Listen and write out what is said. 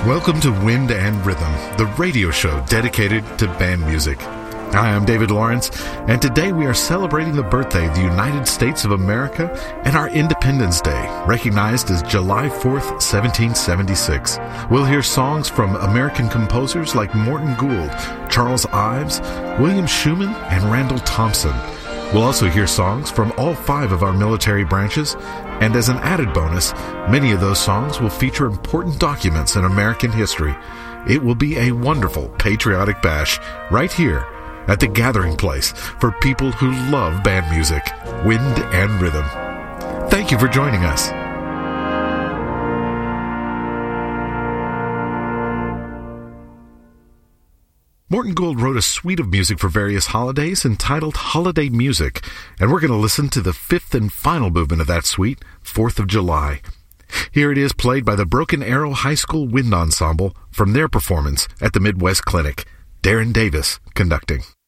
Welcome to Wind and Rhythm, the radio show dedicated to band music. Hi, I'm David Lawrence, and today we are celebrating the birthday of the United States of America and our Independence Day, recognized as July 4th, 1776. We'll hear songs from American composers like Morton Gould, Charles Ives, William Schuman, and Randall Thompson. We'll also hear songs from all 5 of our military branches, and as an added bonus, many of those songs will feature important documents in American history. It will be a wonderful patriotic bash right here at the gathering place for people who love band music, Wind and Rhythm. Thank you for joining us. Morton Gould wrote a suite of music for various holidays entitled Holiday Music, and we're going to listen to the 5th and final movement of that suite, 4th of July. Here it is, played by the Broken Arrow High School Wind Ensemble from their performance at the Midwest Clinic. Darren Davis conducting.